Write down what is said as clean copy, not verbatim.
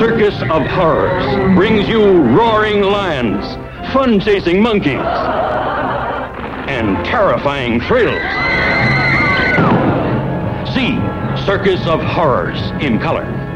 Circus of Horrors brings you roaring lions, fun-chasing monkeys, and terrifying thrills. See Circus of Horrors in color.